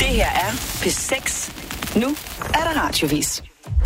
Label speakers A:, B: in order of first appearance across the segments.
A: Det her er P6. Nu er der radiovis.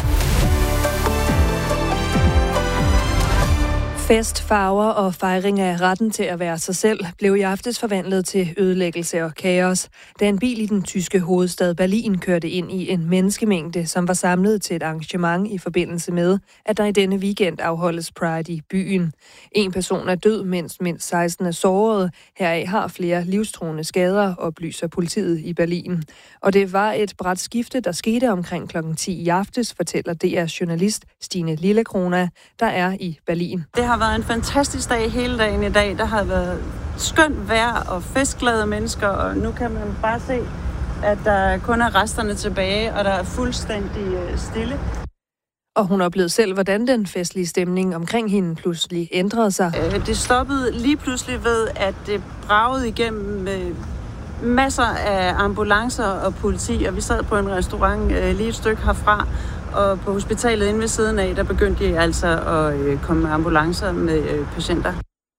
B: Fest, farver og fejring af retten til at være sig selv blev i aftes forvandlet til ødelæggelse og kaos, da en bil i den tyske hovedstad Berlin kørte ind i en menneskemængde, som var samlet til et arrangement i forbindelse med, at der i denne weekend afholdes Pride i byen. En person er død, mens mindst 16 er såret. Heraf har flere livstruende skader, oplyser politiet i Berlin. Og det var et brat skifte, der skete omkring kl. 10 i aftes, fortæller DR's journalist Stine Lillekrona, der er i Berlin.
C: Det har været en fantastisk dag hele dagen i dag. Der har været skønt vejr og festglade mennesker, og nu kan man bare se, at der kun er resterne tilbage, og der er fuldstændig stille.
B: Og hun oplevede selv, hvordan den festlige stemning omkring hende pludselig ændrede sig.
C: Det stoppede lige pludselig ved, at det bragede igennem med masser af ambulancer og politi, og vi sad på en restaurant lige et stykke herfra, og på hospitalet inde ved siden af, der begyndte de altså at komme med ambulancer med patienter.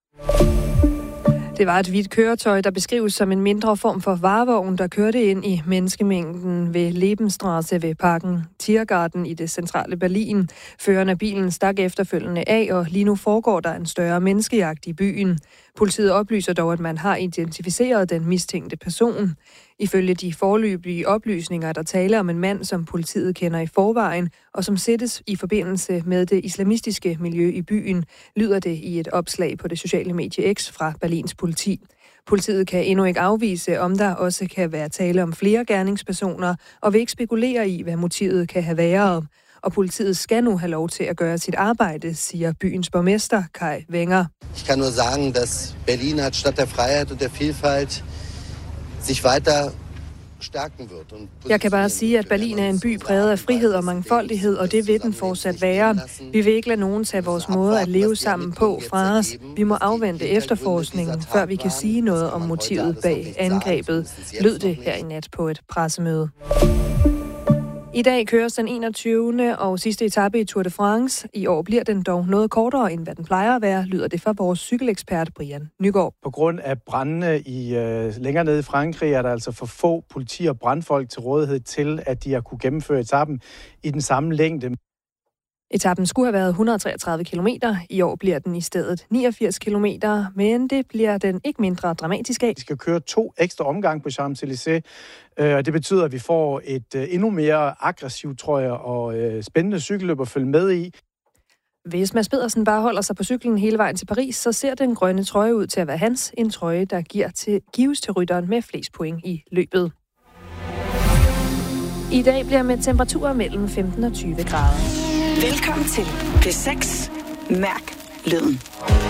B: Det var et hvidt køretøj, der beskrives som en mindre form for varevogn, der kørte ind i menneskemængden ved Lebensstraße ved parken Tiergarten i det centrale Berlin. Føreren af bilen stak efterfølgende af, og lige nu foregår der en større menneskejagt i byen. Politiet oplyser dog, at man har identificeret den mistænkte person. Ifølge de foreløbige oplysninger, der taler om en mand, som politiet kender i forvejen, og som sættes i forbindelse med det islamistiske miljø i byen, lyder det i et opslag på det sociale medie X fra Berlins politi. Politiet kan endnu ikke afvise, om der også kan være tale om flere gerningspersoner, og vil ikke spekulere i, hvad motivet kan have været. Og politiet skal nu have lov til at gøre sit arbejde, siger byens borgmester Kai Wenger.
D: Ich kann nur sagen, dass Berlin als Stadt der Freiheit und der Vielfalt sich weiter stärken wird.
B: Jeg kan bare sige, at Berlin er en by præget af frihed og mangfoldighed, og det vil den fortsat være. Vi vil ikke lade nogen tage vores måde at leve sammen på fra os. Vi må afvente efterforskningen, før vi kan sige noget om motivet bag angrebet, lød det her i nat på et pressemøde. I dag køres den 21. og sidste etape i Tour de France. I år bliver den dog noget kortere, end hvad den plejer at være, lyder det fra vores cykelekspert Brian Nygaard.
E: På grund af brandene længere nede i Frankrig er der altså for få politi- og brandfolk til rådighed til, at de har kunne gennemføre etappen i den samme længde.
B: Etappen skulle have været 133 km. I år bliver den i stedet 89 km, men det bliver den ikke mindre dramatisk af.
E: Vi skal køre 2 ekstra omgange på Champs-Élysées, og det betyder, at vi får et endnu mere aggressivt, tror jeg, og spændende cykelløb at følge med i.
B: Hvis Mads Pedersen bare holder sig på cyklen hele vejen til Paris, så ser den grønne trøje ud til at være hans. En trøje, der gives til rytteren med flest point i løbet. I dag bliver med temperaturer mellem 15 og 20 grader.
A: Velkommen til P6. Mærk lyden.